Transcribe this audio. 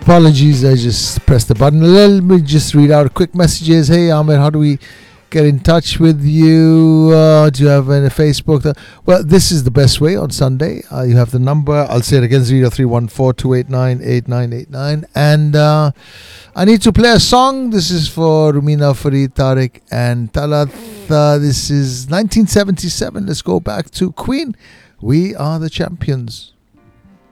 Apologies, I just pressed the button. Let me just read out quick messages. Hey, Ahmed, how do we get in touch with you? Do you have a Facebook? Well, this is the best way on Sunday. You have the number. I'll say it again, 0314-289-8989. And I need to play a song. This is for Rumina, Farid, Tariq, and Talat. This is 1977. Let's go back to Queen. We are the champions.